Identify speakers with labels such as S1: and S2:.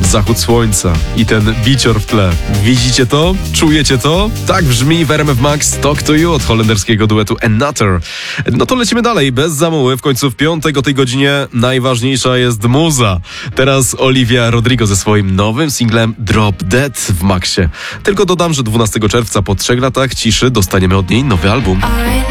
S1: zachód słońca i ten bicior w tle. Widzicie to? Czujecie to? Tak brzmi w RMF Max Talk to You od holenderskiego duetu Another. No to lecimy dalej, bez zamuły. W końcu w piątek o tej godzinie najważniejsza jest muza. Teraz Olivia Rodrigo ze swoim nowym singlem Drop Dead w Maxie. Tylko dodam, że 12 czerwca po 3 latach ciszy dostaniemy od niej nowy album.